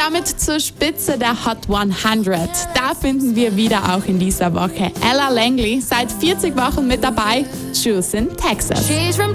damit zur Spitze der Hot 100. Da finden wir wieder auch in dieser Woche Ella Langley, seit 40 Wochen mit dabei, Juice in Texas.